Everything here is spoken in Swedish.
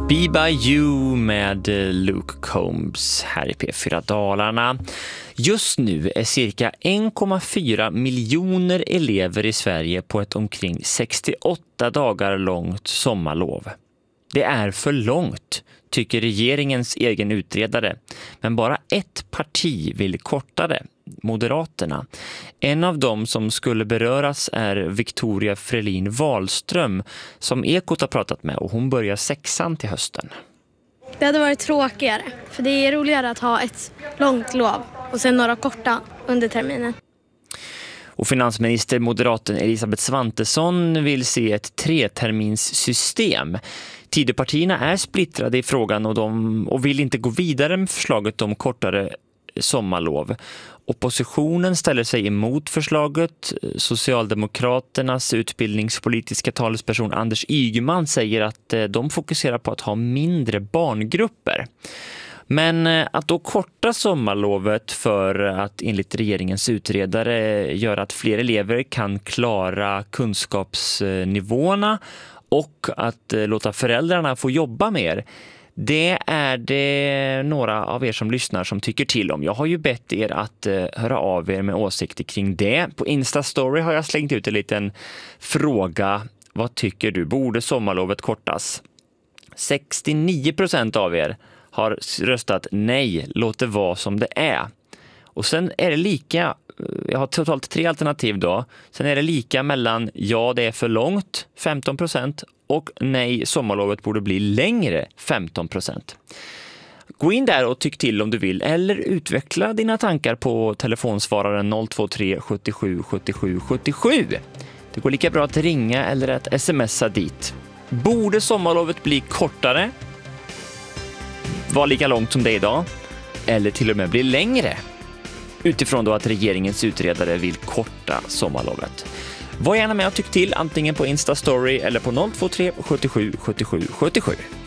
Be By You med Luke Combs här i P4 Dalarna. Just nu är cirka 1,4 miljoner elever i Sverige på ett omkring 68 dagar långt sommarlov. Det är för långt, tycker regeringens egen utredare. Men bara ett parti vill korta det, Moderaterna. En av dem som skulle beröras är Victoria Frelin Wahlström som Ekot har pratat med, och hon börjar 6:an till hösten. Det hade varit tråkigare, för det är roligare att ha ett långt lov och sen några korta under terminen. Och finansminister moderaten Elisabeth Svantesson vill se ett 3-terminssystem. Tidöpartierna är splittrade i frågan och vill inte gå vidare med förslaget om kortare sommarlov. Oppositionen ställer sig emot förslaget. Socialdemokraternas utbildningspolitiska talesperson Anders Ygeman säger att de fokuserar på att ha mindre barngrupper. Men att då korta sommarlovet för att enligt regeringens utredare göra att fler elever kan klara kunskapsnivåerna och att låta föräldrarna få jobba mer, det är det några av er som lyssnar som tycker till om. Jag har ju bett er att höra av er med åsikter kring det. På Insta-story har jag slängt ut en liten fråga. Vad tycker du? Borde sommarlovet kortas? 69% av er har röstat nej, låt det vara som det är. Och sen är det lika, jag har totalt 3 alternativ då. Sen är det lika mellan ja, det är för långt, 15%, och nej, sommarlovet borde bli längre, 15%. Gå in där och tyck till om du vill, eller utveckla dina tankar på telefonsvararen 023 77 77 77. Det går lika bra att ringa eller att smsa dit. Borde sommarlovet bli kortare? Var lika långt som det är idag? Eller till och med bli längre? Utifrån då att regeringens utredare vill korta sommarlovet. Var gärna med och tyck till antingen på Insta-story eller på 023 77 77 77.